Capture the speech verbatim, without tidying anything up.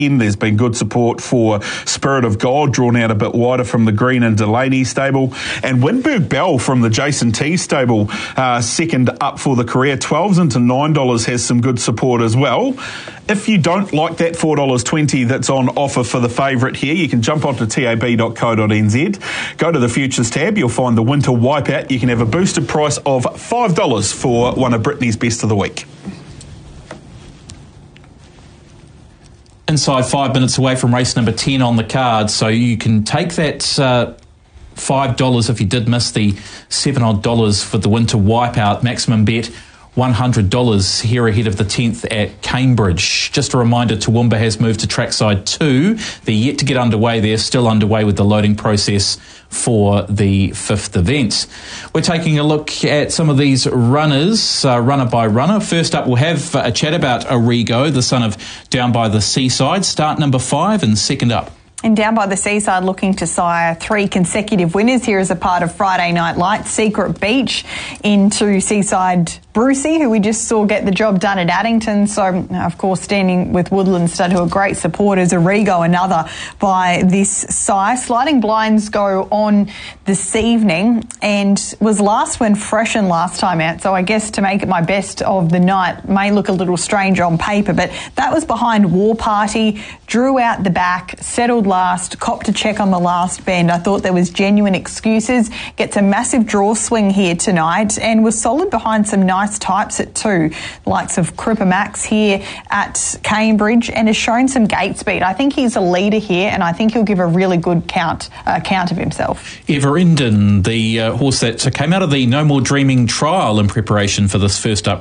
There's been good support for Spirit of God, drawn out a bit wider from the Green and Delaney stable. And Windberg Bell from the Jason T stable, uh, second up for the career. twelves into nine dollars has some good support as well. If you don't like that four dollars twenty that's on offer for the favourite here, you can jump onto tab dot co dot n z. Go to the Futures tab, you'll find the Winter Wipeout. You can have a boosted price of five dollars for one of Brittany's best of the week. Inside five minutes away from race number ten on the card, so you can take that uh, five dollars if you did miss the seven odd dollars for the Winter Wipeout. Maximum bet one hundred dollars here ahead of the tenth at Cambridge. Just a reminder, Toowoomba has moved to trackside two. They're yet to get underway. They're still underway with the loading process for the fifth event. We're taking a look at some of these runners, uh, runner by runner. First up, we'll have a chat about Origo, the son of Down by the Seaside. Start number five, and second up. And Down by the Seaside looking to sire three consecutive winners here as a part of Friday Night Lights. Secret Beach into Seaside Brucey, who we just saw get the job done at Addington. So, of course, standing with Woodland Stud, who are great supporters. Origo, another by this sire. Sliding Blinds go on this evening and was last when freshened last time out. So I guess to make it my best of the night may look a little strange on paper, but that was behind War Party, drew out the back, settled last, copped a check on the last bend. I thought there was genuine excuses. Gets a massive draw swing here tonight and was solid behind some nice types at two. The likes of Cripper Max here at Cambridge, and has shown some gate speed. I think he's a leader here, and I think he'll give a really good count uh, count of himself. Everenden, the uh, horse that came out of the No More Dreaming trial in preparation for this first up